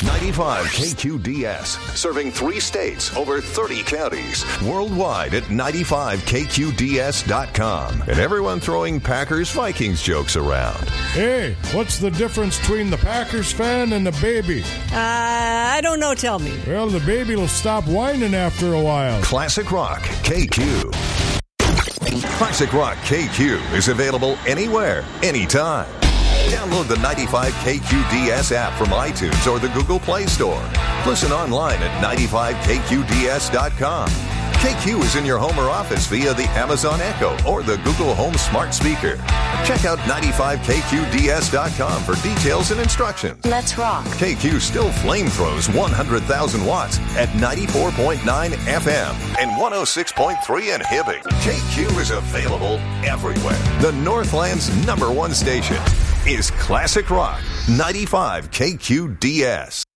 95 KQDS, serving 3 states, over 30 counties, worldwide at 95KQDS.com. And everyone throwing Packers-Vikings jokes around. Hey, what's the difference between the Packers fan and the baby? I don't know, tell me. Well, the baby will stop whining after a while. Classic Rock KQ. Classic Rock KQ is available anywhere, anytime. Download the 95 KQDS app from iTunes or the Google Play Store. Listen online at 95KQDS.com. KQ is in your home or office via the Amazon Echo or the Google Home Smart Speaker. Check out 95KQDS.com for details and instructions. Let's rock. KQ still flamethrows 100,000 watts at 94.9 FM and 106.3 in Hibbing. KQ is available everywhere. The Northland's #1 station is Classic Rock 95 KQDS.